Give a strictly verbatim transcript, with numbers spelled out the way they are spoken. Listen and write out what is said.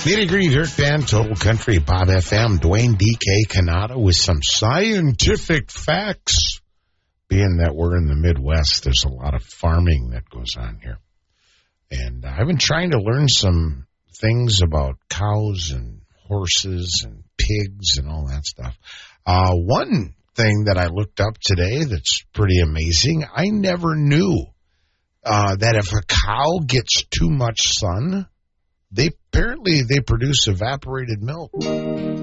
Nitty-gritty dirt band, Total Country, Bob F M, Dwayne D K Canada with some scientific facts. Being that we're in the Midwest, there's a lot of farming that goes on here. And I've been trying to learn some things about cows and horses and pigs and all that stuff. Uh, one thing that I looked up today that's pretty amazing, I never knew uh, that if a cow gets too much sun, they apparently they produce evaporated milk.